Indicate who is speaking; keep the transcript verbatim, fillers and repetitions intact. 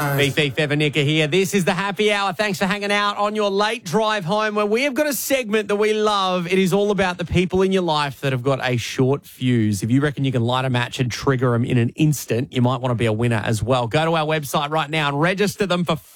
Speaker 1: Fifi Fevernicka here. This is the Happy Hour. Thanks for hanging out on your late drive home, where we have got a segment that we love. It is all about the people in your life that have got a short fuse. If you reckon you can light a match and trigger them in an instant, you might want to be a winner as well. Go to our website right now and register them for